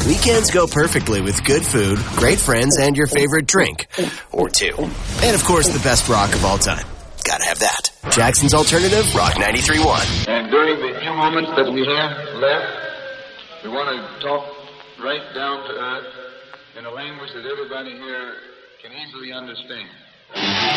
Weekends go perfectly with good food, great friends, and your favorite drink. Or two. And, of course, the best rock of all time. Gotta have that. Jackson's Alternative, Rock 93.1. And during the few moments that we have left, we want to talk right down to earth in a language that everybody here can easily understand.